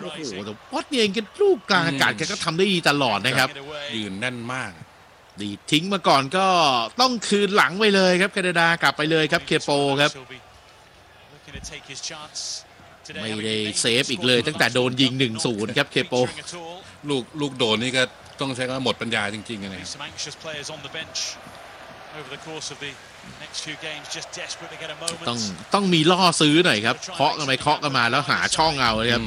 โอ้โหแต่บอสเนียเองกันลูกกลางอากาศแกก็ทำได้ดีตลอดนะครับยืนแน่นมากดีทิ้งมาก่อนก็ต้องคืนหลังไปเลยครับแคนาดากลับไปเลยครับเคโปครับไม่ได้เซฟอีกเลยตั้งแต่โดนยิง 1-0 ครับเคโปลูกโดนนี่ก็ต้องใช้คำว่าหมดปัญญาจริงๆนะครับต้องมีล่อซื้อหน่อยครับเคาะกันไปเคาะกันมาแล้วหาช่องเอาเลยครับ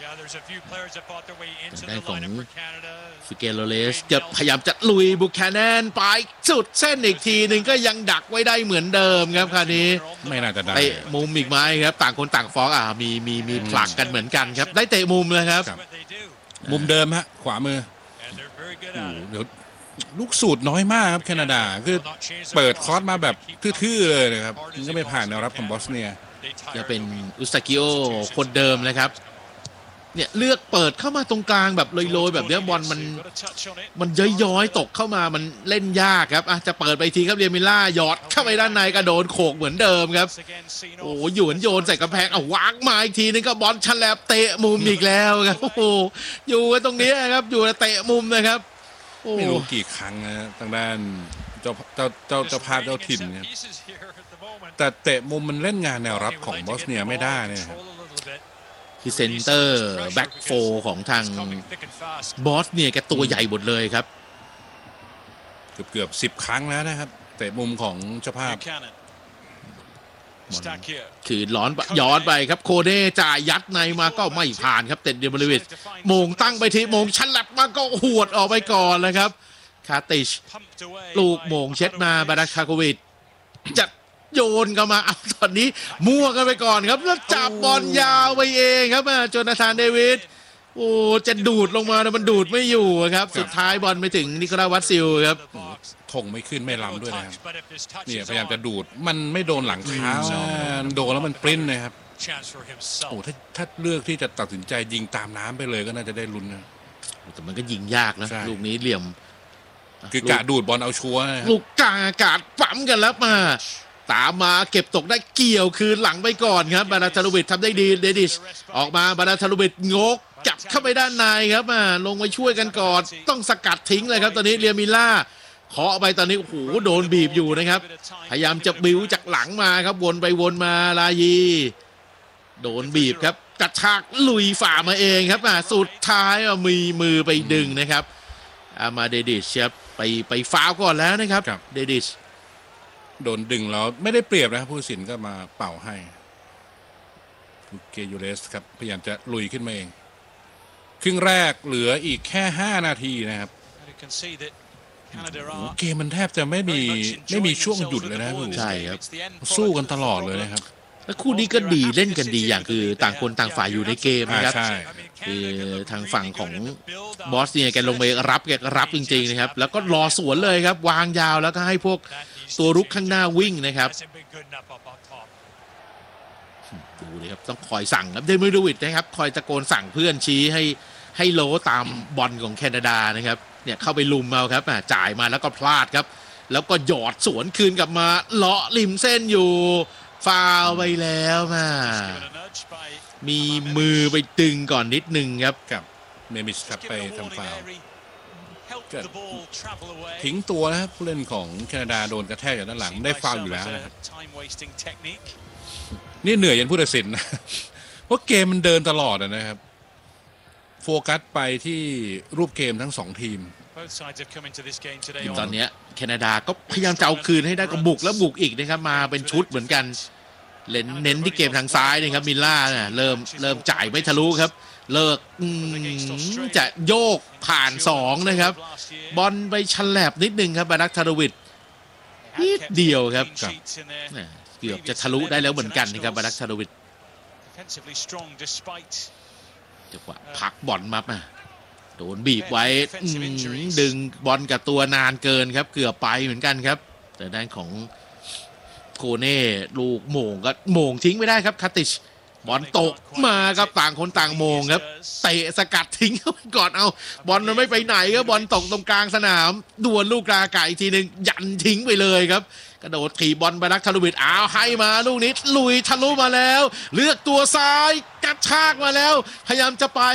ได้ของฟิเกโรเลสจะพยายามจะลุยบุคแคนแนนไปสุดเส้นอีกทีหนึ่งก็ยังดักไว้ได้เหมือนเดิมครับคราวนี้ไม่น่าจะได้เตะมุมอีกไหมครับต่างคนต่างฟ้องมีผลักกันเหมือนกันครับได้เตะมุมเลยครับมุมเดิมฮะขวามือเดี๋ยวลูกสูตรน้อยมากครับแคนาดาคือเปิดคอร์สมาแบบทื่อๆเลยนะครับก็ไม่ผ่านแนวรับของบอสเนียจะเป็นอุสตากิโอคนเดิมนะครับเนี่ยเลือกเปิดเข้ามาตรงกลางแบบลอยๆแบบนี้บอลมันย้อยๆตกเข้ามามันเล่นยากครับจะเปิดไปทีครับเรียมิล่าหยอดเข้าไปด้านในกระโดนโขกเหมือนเดิมครับโอ้หยวนโยนใส่กระแพงวางมาอีกทีนึงก็บอลฉลับเตะมุมอีกแล้วครับโอ้โหอยู่กันตรงนี้ครับอยู่เตะมุมนะครับไม่รู้กี่ครั้งนะทางด้านเจ้าภาพเจ้าถิ่นเนี่ยแต่เตะมุมมันเล่นงานแนวรับของบอสเนียไม่ได้เนี่ยคือเซนเตอร์แบ็กโฟของทางบอสเนี่ยแกตัวใหญ่หมดเลยครับเกือบ10 ครั้งแล้วนะครับเตะมุมของเจ้าภาพคือย้อนไปครับโคเน่จ่ายยัดในมาก็ไม่ผ่านครับเต็ดเดบริวิชโมงตั้งไปทีโมงชันหลับมาก็หวดออกไปก่อนเลยครับคาติชลูกโมงเช็ดมาบาราคาโควิดจะโยนกันมาตอนนี้มั่วกันไปก่อนครับแล้วจับบอลยาวไปเองครับโจนาธานเดวิดโอ้จะดูดลงมาแต่มันดูดไม่อยู่ครับสุดท้ายบอลไปถึงนิโคลัสวัตซิลครับทงไม่ขึ้นไม่ล้ำด้วยนะครับเนี่ยพยายามจะดูดมันไม่โดนหลังเท้าโดนแล้วมันปริ้นนะครับโอ้ถ้าเลือกที่จะตัดสินใจยิงตามน้ำไปเลยก็น่าจะได้ลุ้นนะแต่มันก็ยิงยากนะลูกนี้เหลี่ยมคือกะดูดบอลเอาชัวร์ลูกกลางอากาศปั๊มกันแล้วตามมาเก็บตกได้เกี่ยวคืนหลังไปก่อนครับบาราทาลูบิดทำได้ดีเดดิชออกมาบาราทาลูบิดงกจับเข้าไปด้านในครับลงไปช่วยกันก่อนต้องสกัดทิ้งเลยครับตอนนี้เรียมิล่าเคาะไปตอนนี้โอ้โหโดนบีบอยู่นะครับพยายามจะบิ้วจากหลังมาครับวนไปวนมาลายีโดนบีบครับกระชากลุยฝ่ามาเองครับสุดท้ายมีมือไปดึงนะครับมาเดดิชครับไปฟาวก่อนแล้วนะครับเดดิชโดนดึงแล้วไม่ได้เปรียบนะครับผู้ตัดสินก็มาเป่าให้เกยูเลสครับพยายามจะลุยขึ้นมาเองครึ่งแรกเหลืออีกแค่5 นาทีนะครับเกมมันแทบจะไม่มีช่วงหยุดเลยนะใช่ครับสู้กันตลอดเลยนะครับแล้วคู่นี้ก็ดีเล่นกันดีอย่างคือต่างคนต่างฝ่ายอยู่ในเกมนะครับคือทางฝั่งของบอสเนี่ยแกลงไปรับแกรับจริงๆนะครับแล้วก็รอสวนเลยครับวางยาวแล้วก็ให้พวกตัวรุกข้างหน้าวิ่งนะครับดูเลยครับต้องคอยสั่งครับเดมิโดวิดนะครับคอยตะโกนสั่งเพื่อนชี้ให้โลตามบอลของแคนาดานะครับเนี่ยเข้าไปลุมเอาครับจ่ายมาแล้วก็พลาดครับแล้วก็หยอดสวนคืนกลับมาเลาะริมเส้นอยู่ฟาวไปแล้วมีมือไปดึงก่อนนิดนึงครับกับเมมิชครับไปทำฟาวทิ้งตัวนะครับผู้เล่นของแคนาดาโดนกระแทกจากด้านหลังได้ฟาวอยู่แล้วนะครับนี่เหนื่อยยันผู้ตัดสินนะเพราะเกมมันเดินตลอดนะครับโฟกัสไปที่รูปเกมทั้ง2 ทีมตอนนี้แคนาดาก็พยายามจะเอาคืนให้ได้ก็บุกแล้วบุกอีกนะครับมาเป็นชุดเหมือนกันเน้นที่เกมทางซ้ายนะครับมิลล่าเริ่มจ่ายไม่ทะลุครับเลิกจะโยกผ่าน2นะครับบอลไปฉลับนิดนึงครับบารักทาโดวิดนิดเดียวครับเกือบจะทะลุได้แล้วเหมือนกันนะครับบารักทาโดวิดจังหวะพักบอลมาโดนบีบไว้ดึงบอลกับตัวนานเกินครับเกือบไปเหมือนกันครับแต่ด้านของโคเน่ลูกโมงก็โมงทิ้งไม่ได้ครับคาติชบอลตกมาครับต่างคนต่างโมงครับเตะสกัดทิ้งก่อนเอาบอลมันไม่ไปไหนครับบอลตกตรงกลางสนามดวลลูกกลาไก่อีกทีนึงยันทิ้งไปเลยครับกระโดดถีบบอลไปนักทะลุบิดให้มาลูกนี้ลุยทะลุมาแล้วเลือกตัวซ้ายกระชากมาแล้วพยายามจะไป